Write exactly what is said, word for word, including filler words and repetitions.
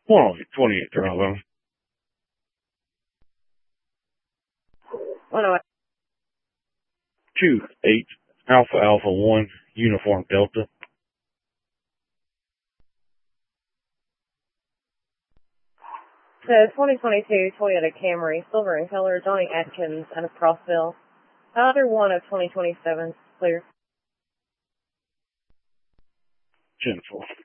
one oh eight, twenty-eight Drive on. one oh eight. two eight Alpha Alpha one Uniform Delta. So twenty twenty-two Toyota Camry, silver in color, Johnny Atkins out of Crossville. Either one of twenty twenty-seven, clear. ten four.